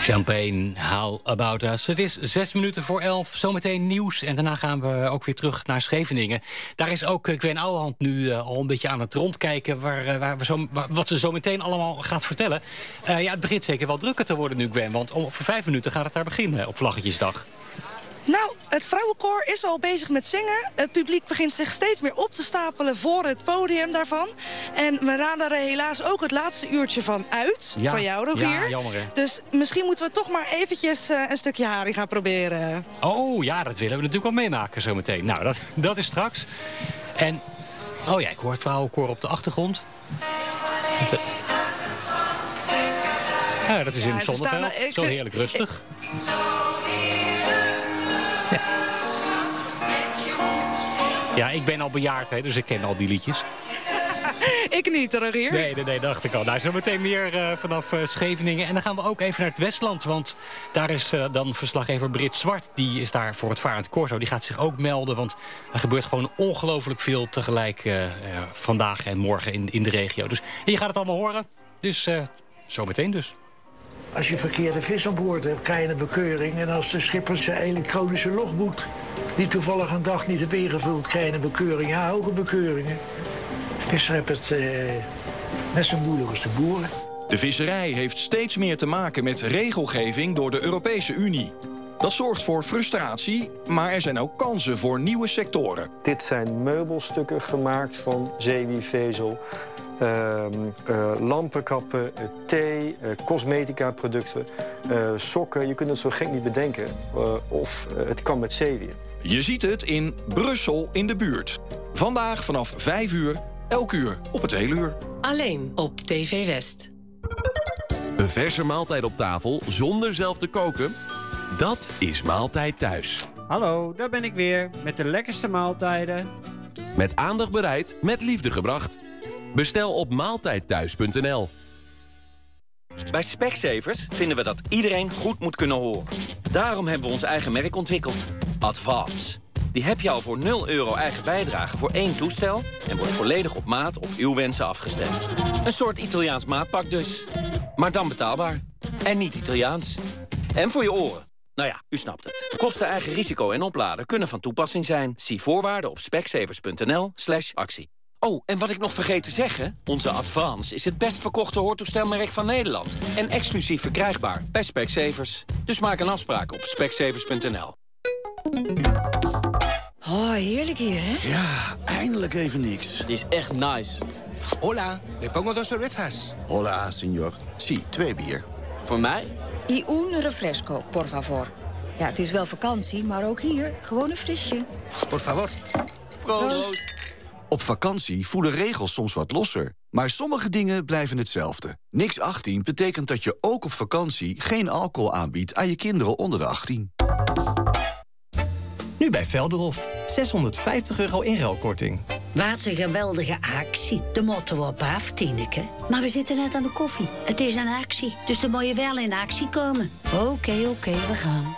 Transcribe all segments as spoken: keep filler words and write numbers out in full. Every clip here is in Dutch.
Champagne, How About Us. Het is zes minuten voor elf, zometeen nieuws. En daarna gaan we ook weer terug naar Scheveningen. Daar is ook Gwen Ouwehand nu uh, al een beetje aan het rondkijken... Waar, uh, waar we zo, waar, wat ze zo meteen allemaal gaat vertellen. Uh, ja, het begint zeker wel drukker te worden nu, Gwen. Want om, voor vijf minuten gaat het daar beginnen op Vlaggetjesdag. Nou, het vrouwenkoor is al bezig met zingen. Het publiek begint zich steeds meer op te stapelen voor het podium daarvan. En we raderen helaas ook het laatste uurtje van uit. Ja, van jou, Rogier. Ja, jammer hè. Dus misschien moeten we toch maar eventjes uh, een stukje haring gaan proberen. Oh ja, dat willen we natuurlijk wel meemaken zometeen. Nou, dat, dat is straks. En, oh ja, ik hoor het vrouwenkoor op de achtergrond. De... Ja, dat is in het ja, Zonneveld. Staan, Zo heerlijk rustig. Ik... Ja, ik ben al bejaard, hè, dus ik ken al die liedjes. Ik niet, Rogier. Nee, nee, nee, dacht ik al. Nou, zo meteen meer uh, vanaf uh, Scheveningen. En dan gaan we ook even naar het Westland. Want daar is uh, dan verslaggever Brit Zwart. Die is daar voor het Varend Corso. Die gaat zich ook melden. Want er gebeurt gewoon ongelooflijk veel tegelijk uh, uh, vandaag en morgen in, in de regio. Dus en je gaat het allemaal horen. Dus uh, zo meteen dus. Als je verkeerde vis aan boord hebt, krijg je een bekeuring. En als de schipper zijn elektronische logboek die toevallig een dag niet heeft ingevuld, krijg je een bekeuring. Ja, ook een bekeuring. Hè. De visser heeft het eh, net zo moeilijk als de boeren. De visserij heeft steeds meer te maken met regelgeving door de Europese Unie. Dat zorgt voor frustratie, maar er zijn ook kansen voor nieuwe sectoren. Dit zijn meubelstukken gemaakt van zeewiervezel. Uh, uh, lampenkappen, uh, thee, uh, cosmetica-producten, uh, sokken. Je kunt het zo gek niet bedenken. Uh, of uh, het kan met zeewier. Je ziet het in Brussel in de buurt. Vandaag vanaf vijf uur, elk uur op het hele uur. Alleen op T V West. Een verse maaltijd op tafel zonder zelf te koken? Dat is Maaltijd Thuis. Hallo, daar ben ik weer met de lekkerste maaltijden. Met aandacht bereid, met liefde gebracht. Bestel op maaltijdthuis punt n l. Bij Specsavers vinden we dat iedereen goed moet kunnen horen. Daarom hebben we ons eigen merk ontwikkeld. Advance. Die heb je al voor nul euro eigen bijdrage voor één toestel... en wordt volledig op maat op uw wensen afgestemd. Een soort Italiaans maatpak dus. Maar dan betaalbaar. En niet Italiaans. En voor je oren. Nou ja, u snapt het. Kosten, eigen risico en opladen kunnen van toepassing zijn. Zie voorwaarden op specsavers punt n l slash actie. Oh, en wat ik nog vergeet te zeggen... onze Advance is het best verkochte hoortoestelmerk van Nederland... en exclusief verkrijgbaar bij Specsavers. Dus maak een afspraak op specsavers punt n l. Oh, heerlijk hier, hè? Ja, eindelijk even niks. Het is echt nice. Hola, le pongo dos cervezas. Hola, señor. Sí, twee bier. Voor mij? Y un refresco, por favor. Ja, het is wel vakantie, maar ook hier gewoon een frisje. Por favor. Proost. Proost. Op vakantie voelen regels soms wat losser. Maar sommige dingen blijven hetzelfde. Niks achttien betekent dat je ook op vakantie geen alcohol aanbiedt aan je kinderen onder de achttien. Nu bij Velderhof. zeshonderdvijftig euro inruilkorting. Wat een geweldige actie. De moeten we op af, Tineke. Maar we zitten net aan de koffie. Het is een actie, dus dan moet je wel in actie komen. Oké, okay, oké, okay, we gaan.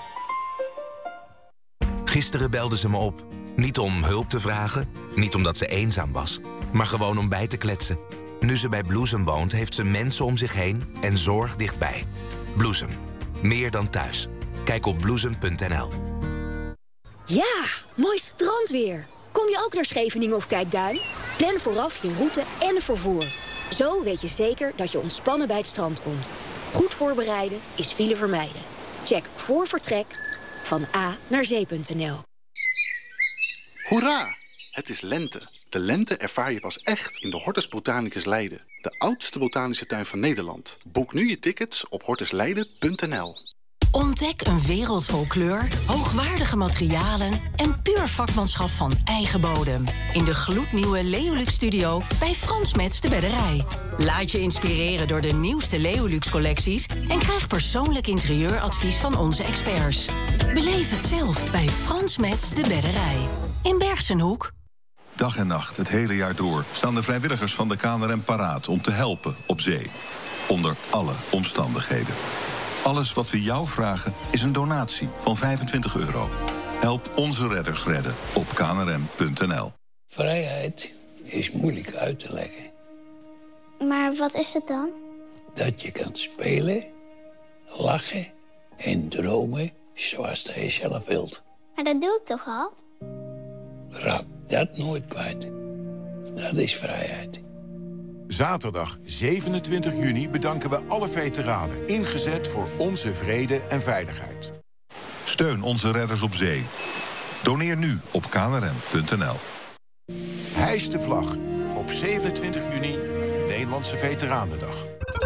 Gisteren belde ze me op. Niet om hulp te vragen, niet omdat ze eenzaam was... maar gewoon om bij te kletsen. Nu ze bij Bloesem woont, heeft ze mensen om zich heen en zorg dichtbij. Bloesem. Meer dan thuis. Kijk op bloesem punt n l. Ja, mooi strandweer. Kom je ook naar Scheveningen of Kijkduin? Plan vooraf je route en vervoer. Zo weet je zeker dat je ontspannen bij het strand komt. Goed voorbereiden is file vermijden. Check voor vertrek van A naar zee punt n l. Hoera! Het is lente. De lente ervaar je pas echt in de Hortus Botanicus Leiden. De oudste botanische tuin van Nederland. Boek nu je tickets op hortus leiden punt n l. Ontdek een wereld vol kleur, hoogwaardige materialen en puur vakmanschap van eigen bodem. In de gloednieuwe Leolux Studio bij Frans Mets de Bedderij. Laat je inspireren door de nieuwste Leolux collecties en krijg persoonlijk interieuradvies van onze experts. Beleef het zelf bij Frans Mets de Bedderij. In Bergsenhoek. Dag en nacht, het hele jaar door, staan de vrijwilligers van de K N R M paraat om te helpen op zee. Onder alle omstandigheden. Alles wat we jou vragen is een donatie van vijfentwintig euro. Help onze redders redden op k n r m punt n l. Vrijheid is moeilijk uit te leggen. Maar wat is het dan? Dat je kan spelen, lachen En dromen zoals hij zelf wilt. Maar dat doe ik toch al? Raak dat nooit kwijt. Dat is vrijheid. Zaterdag zevenentwintig juni bedanken we alle veteranen. Ingezet voor onze vrede en veiligheid. Steun onze redders op zee. Doneer nu op k n r m punt n l. Hijs de vlag op zevenentwintig juni, Nederlandse Veteranendag.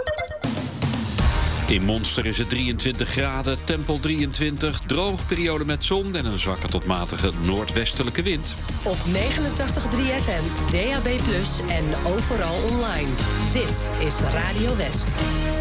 In Monster is het drieëntwintig graden, Tempel drieëntwintig, droog periode met zon en een zwakke tot matige noordwestelijke wind. Op negenentachtig komma drie F M, D A B plus, en overal online. Dit is Radio West.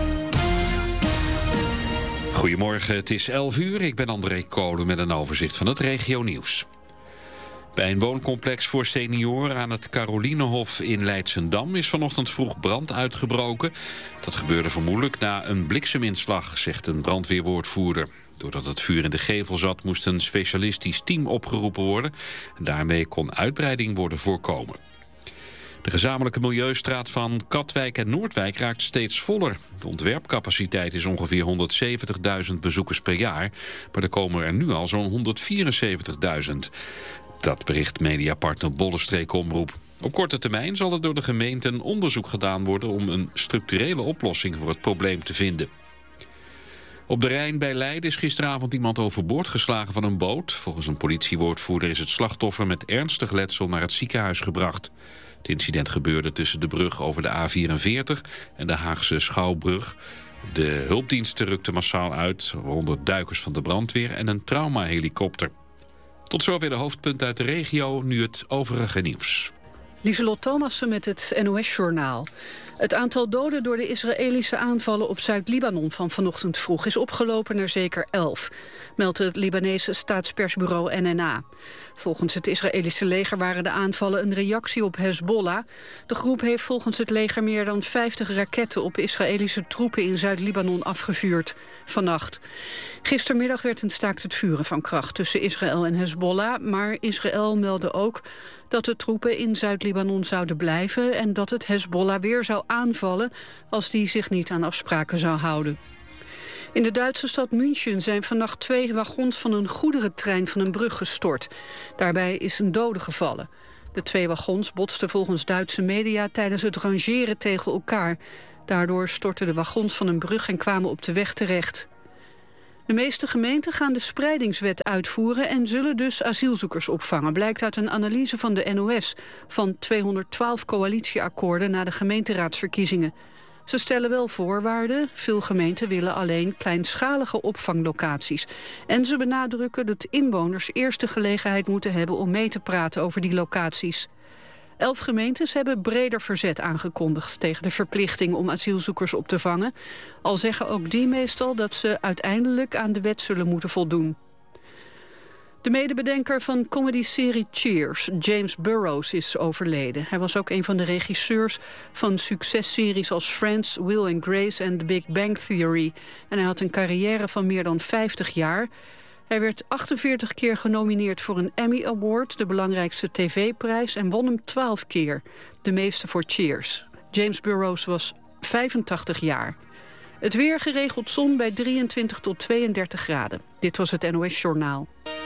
Goedemorgen, het is elf uur. Ik ben André Kolen met een overzicht van het regionieuws. Bij een wooncomplex voor senioren aan het Carolinehof in Leidschendam is vanochtend vroeg brand uitgebroken. Dat gebeurde vermoedelijk na een blikseminslag, zegt een brandweerwoordvoerder. Doordat het vuur in de gevel zat, moest een specialistisch team opgeroepen worden. En daarmee kon uitbreiding worden voorkomen. De gezamenlijke milieustraat van Katwijk en Noordwijk raakt steeds voller. De ontwerpcapaciteit is ongeveer honderdzeventigduizend bezoekers per jaar. Maar er komen er nu al zo'n honderdvierenzeventigduizend. Dat bericht mediapartner Bollestreek Omroep. Op korte termijn zal er door de gemeente een onderzoek gedaan worden om een structurele oplossing voor het probleem te vinden. Op de Rijn bij Leiden is gisteravond iemand overboord geslagen van een boot. Volgens een politiewoordvoerder is het slachtoffer met ernstig letsel naar het ziekenhuis gebracht. Het incident gebeurde tussen de brug over de A vierenveertig en de Haagse Schouwbrug. De hulpdiensten rukten massaal uit, waaronder duikers van de brandweer en een traumahelikopter. Tot zover de hoofdpunten uit de regio, nu het overige nieuws. Lieselot Thomassen met het N O S-journaal. Het aantal doden door de Israëlische aanvallen op Zuid-Libanon van vanochtend vroeg is opgelopen naar zeker elf, meldt het Libanese staatspersbureau N N A. Volgens het Israëlische leger waren de aanvallen een reactie op Hezbollah. De groep heeft volgens het leger meer dan vijftig raketten op Israëlische troepen in Zuid-Libanon afgevuurd vannacht. Gistermiddag werd een staakt het vuren van kracht tussen Israël en Hezbollah, maar Israël meldde ook dat de troepen in Zuid-Libanon zouden blijven en dat het Hezbollah weer zou aanvallen als die zich niet aan afspraken zou houden. In de Duitse stad München zijn vannacht twee wagons van een goederentrein van een brug gestort. Daarbij is een dode gevallen. De twee wagons botsten volgens Duitse media tijdens het rangeren tegen elkaar. Daardoor stortten de wagons van een brug en kwamen op de weg terecht. De meeste gemeenten gaan de spreidingswet uitvoeren en zullen dus asielzoekers opvangen, blijkt uit een analyse van de N O S van tweehonderdtwaalf coalitieakkoorden na de gemeenteraadsverkiezingen. Ze stellen wel voorwaarden. Veel gemeenten willen alleen kleinschalige opvanglocaties. En ze benadrukken dat inwoners eerst de gelegenheid moeten hebben om mee te praten over die locaties. Elf gemeentes hebben breder verzet aangekondigd tegen de verplichting om asielzoekers op te vangen. Al zeggen ook die meestal dat ze uiteindelijk aan de wet zullen moeten voldoen. De medebedenker van comedyserie Cheers, James Burrows, is overleden. Hij was ook een van de regisseurs van successeries als Friends, Will and Grace en The Big Bang Theory. En hij had een carrière van meer dan vijftig jaar. Hij werd achtenveertig keer genomineerd voor een Emmy Award, de belangrijkste tv-prijs, en won hem twaalf keer, de meeste voor Cheers. James Burrows was vijfentachtig jaar. Het weer geregeld zon bij drieëntwintig tot tweeëndertig graden. Dit was het N O S-journaal.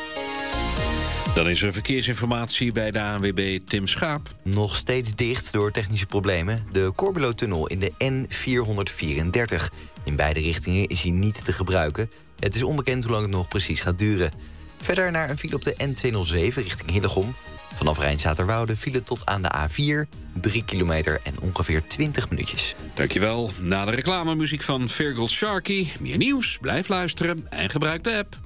Dan is er verkeersinformatie bij de A N W B Tim Schaap. Nog steeds dicht door technische problemen. De Corbulo-tunnel in de N vierhonderdvierendertig. In beide richtingen is hij niet te gebruiken. Het is onbekend hoe lang het nog precies gaat duren. Verder naar een file op de N tweehonderdzeven richting Hillegom. Vanaf Rijnzaterwoude file tot aan de A vier, drie kilometer en ongeveer twintig minuutjes. Dankjewel. Na de reclamemuziek van Virgil Sharkey. Meer nieuws, blijf luisteren en gebruik de app.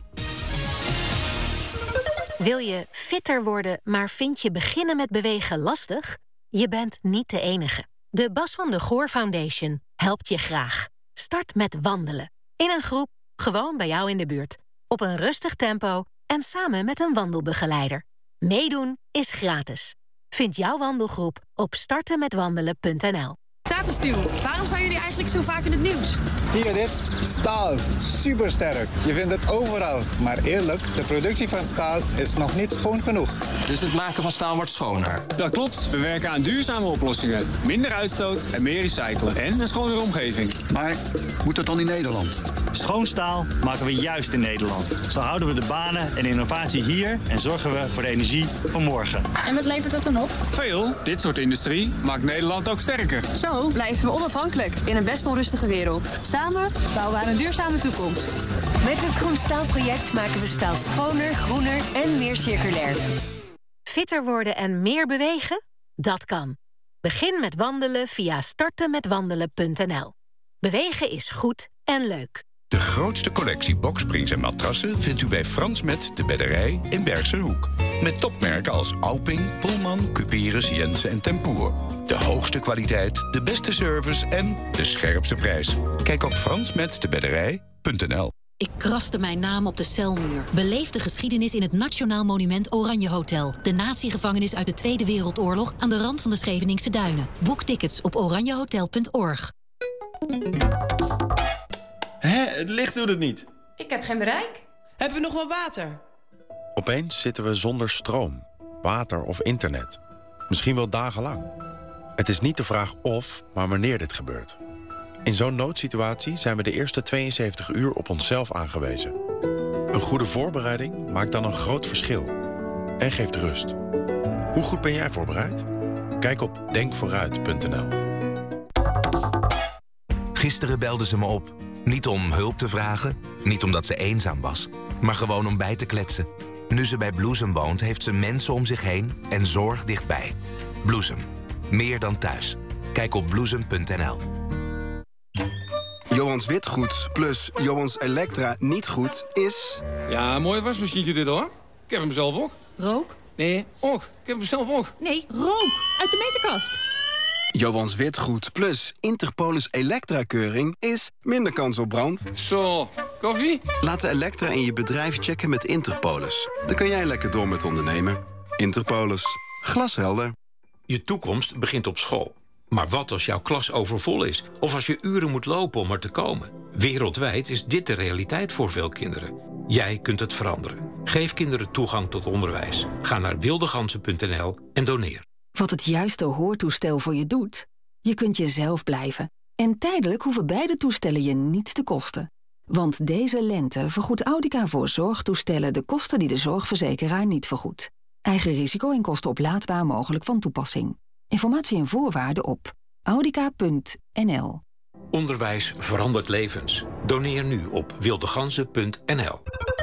Wil je fitter worden, maar vind je beginnen met bewegen lastig? Je bent niet de enige. De Bas van de Goor Foundation helpt je graag. Start met wandelen. In een groep, gewoon bij jou in de buurt. Op een rustig tempo en samen met een wandelbegeleider. Meedoen is gratis. Vind jouw wandelgroep op startenmetwandelen punt n l. Waterstiel. Waarom zijn jullie eigenlijk zo vaak in het nieuws? Zie je dit? Staal. Supersterk. Je vindt het overal. Maar eerlijk, de productie van staal is nog niet schoon genoeg. Dus het maken van staal wordt schoner? Dat klopt. We werken aan duurzame oplossingen. Minder uitstoot en meer recyclen. En een schonere omgeving. Maar moet dat dan in Nederland? Schoon staal maken we juist in Nederland. Zo houden we de banen en innovatie hier en zorgen we voor de energie van morgen. En wat levert dat dan op? Veel. Dit soort industrie maakt Nederland ook sterker. Zo blijven we onafhankelijk in een best onrustige wereld. Samen bouwen we aan een duurzame toekomst. Met het Groen Staalproject maken we staal schoner, groener en meer circulair. Fitter worden en meer bewegen? Dat kan. Begin met wandelen via starten met wandelen punt n l. Bewegen is goed en leuk. De grootste collectie boksprings en matrassen vindt u bij Frans Met de Bedderij in Bergse Hoek. Met topmerken als Alping, Pullman, Cuperus, Jensen en Tempoer. De hoogste kwaliteit, de beste service en de scherpste prijs. Kijk op frans met de bedderij punt n l. Ik kraste mijn naam op de celmuur. Beleef de geschiedenis in het Nationaal Monument Oranje Hotel. De natiegevangenis uit de Tweede Wereldoorlog aan de rand van de Scheveningse Duinen. Boek tickets op oranjehotel punt org. Hé, het licht doet het niet. Ik heb geen bereik. Hebben we nog wel water? Opeens zitten we zonder stroom, water of internet. Misschien wel dagenlang. Het is niet de vraag of, maar wanneer dit gebeurt. In zo'n noodsituatie zijn we de eerste tweeënzeventig uur op onszelf aangewezen. Een goede voorbereiding maakt dan een groot verschil. En geeft rust. Hoe goed ben jij voorbereid? Kijk op denk vooruit punt n l. Gisteren belde ze me op. Niet om hulp te vragen, niet omdat ze eenzaam was, maar gewoon om bij te kletsen. Nu ze bij Bloesem woont, heeft ze mensen om zich heen en zorg dichtbij. Bloesem. Meer dan thuis. Kijk op bloesem punt n l. Johans Witgoed plus Johans Elektra niet goed is... Ja, mooi wasmachientje dit hoor. Ik heb hem zelf ook. Rook? Nee, ook. Ik heb hem zelf ook. Nee, rook! Uit de meterkast. Johans Witgoed plus Interpolis Elektra-keuring is minder kans op brand. Zo, koffie? Laat de Elektra in je bedrijf checken met Interpolis. Dan kan jij lekker door met ondernemen. Interpolis. Glashelder. Je toekomst begint op school. Maar wat als jouw klas overvol is? Of als je uren moet lopen om er te komen? Wereldwijd is dit de realiteit voor veel kinderen. Jij kunt het veranderen. Geef kinderen toegang tot onderwijs. Ga naar wildegansen punt n l en doneer. Wat het juiste hoortoestel voor je doet? Je kunt jezelf blijven. En tijdelijk hoeven beide toestellen je niets te kosten. Want deze lente vergoedt Audica voor zorgtoestellen de kosten die de zorgverzekeraar niet vergoedt. Eigen risico en kosten oplaadbaar mogelijk van toepassing. Informatie en voorwaarden op audica punt n l. Onderwijs verandert levens. Doneer nu op wildegansen punt n l.